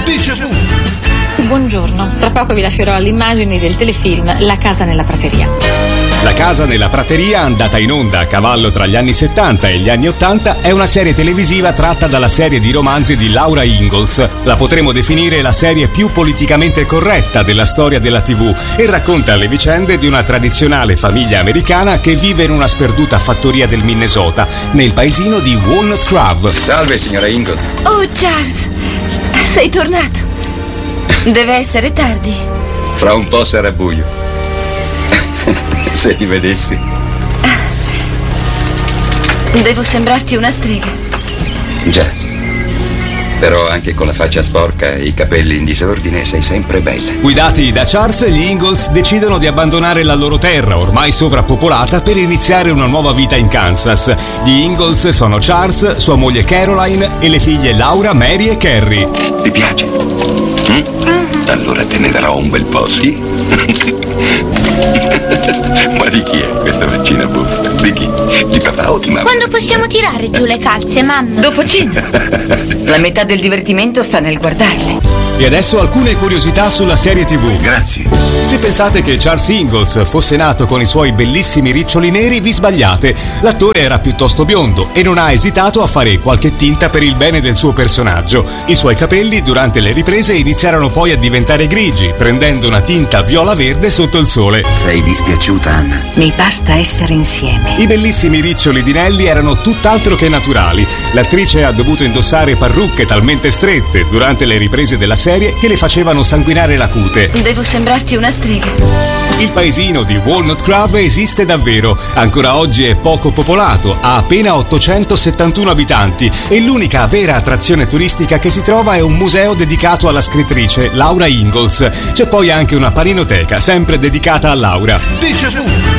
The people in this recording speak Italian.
Déjà vu. Buongiorno, tra poco vi lascerò le immagini del telefilm La casa nella prateria. La casa nella prateria, andata in onda a cavallo tra gli anni 70 e gli anni 80, è una serie televisiva tratta dalla serie di romanzi di Laura Ingalls. La potremmo definire la serie più politicamente corretta della storia della TV e racconta le vicende di una tradizionale famiglia americana che vive in una sperduta fattoria del Minnesota, nel paesino di Walnut Grove. Salve, signora Ingalls. Oh, Charles, sei tornato. Deve essere tardi. Fra un po' sarà buio. Se ti vedessi. Devo sembrarti una strega. Già. Però anche con la faccia sporca e i capelli in disordine sei sempre bella. Guidati da Charles, gli Ingalls decidono di abbandonare la loro terra, ormai sovrappopolata, per iniziare una nuova vita in Kansas. Gli Ingalls sono Charles, sua moglie Caroline e le figlie Laura, Mary e Carrie. Ti piace? Allora te ne darò un bel po', sì? Ma di chi è questa faccina buffa? Di chi? Di papà o di mamma? Quando possiamo tirare giù le calze, mamma? Dopo cena. La metà del divertimento sta nel guardarle. E adesso alcune curiosità sulla serie TV. Grazie. Se pensate che Charles Ingalls fosse nato con i suoi bellissimi riccioli neri, vi sbagliate. L'attore era piuttosto biondo e non ha esitato a fare qualche tinta per il bene del suo personaggio. I suoi capelli durante le riprese iniziarono poi a diventare grigi, prendendo una tinta viola-verde sotto il sole. Sei dispiaciuta, Anna? Mi basta essere insieme. I bellissimi riccioli di Nelly erano tutt'altro che naturali. L'attrice ha dovuto indossare parrucche talmente strette durante le riprese della serie che le facevano sanguinare la cute. Devo sembrarti una strega. Il paesino di Walnut Grove esiste davvero. Ancora oggi è poco popolato, ha appena 871 abitanti e l'unica vera attrazione turistica che si trova è un museo dedicato alla scrittrice Laura Ingalls. C'è poi anche una paninoteca sempre dedicata a Laura. Déjà vu.